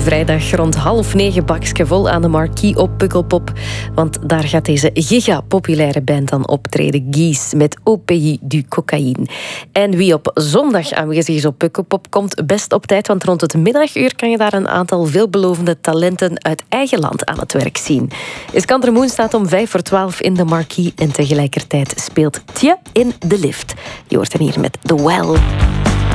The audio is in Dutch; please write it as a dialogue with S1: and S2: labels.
S1: vrijdag rond 8:30 bakje vol aan de marquee op Pukkelpop. Want daar gaat deze giga-populaire band dan optreden. Guise met Au Pays du Cocaïne. En wie op zondag aanwezig is op Pukkelpop komt best op tijd, want rond het middaguur kan je daar een aantal veelbelovende talenten uit eigen land aan het werk zien. Iskander Moen staat om 11:55 in de marquee en tegelijkertijd speelt Tje in de lift. Je hoort hem hier met The Well.